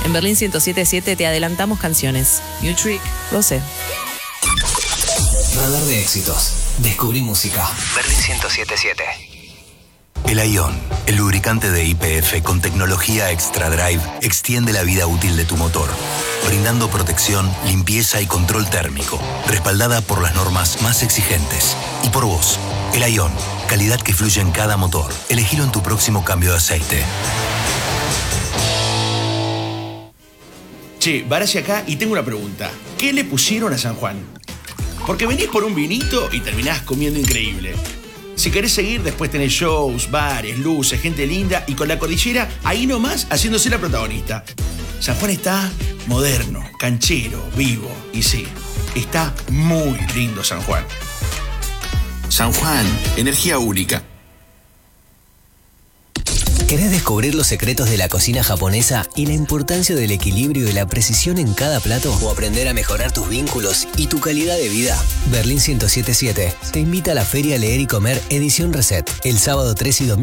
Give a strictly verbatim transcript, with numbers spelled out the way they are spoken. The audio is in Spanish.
En Berlín ciento siete punto siete te adelantamos canciones. New Trick, lo sé. Radar de éxitos. Descubrí música. Berlín ciento siete punto siete. El Ion, el lubricante de Y P F con tecnología Extra Drive, extiende la vida útil de tu motor, brindando protección, limpieza y control térmico, respaldada por las normas más exigentes. Y por vos, el Ion, calidad que fluye en cada motor. Elegilo en tu próximo cambio de aceite. Che, Barassi acá y tengo una pregunta. ¿Qué le pusieron a San Juan? Porque venís por un vinito y terminás comiendo increíble. Si querés seguir, después tenés shows, bares, luces, gente linda y con la cordillera ahí nomás haciéndose la protagonista. San Juan está moderno, canchero, vivo y sí, está muy lindo San Juan. San Juan, energía única. ¿Querés descubrir los secretos de la cocina japonesa y la importancia del equilibrio y la precisión en cada plato? ¿O aprender a mejorar tus vínculos y tu calidad de vida? Berlín ciento siete punto siete te invita a la Feria Leer y Comer Edición Reset el sábado tres y domingo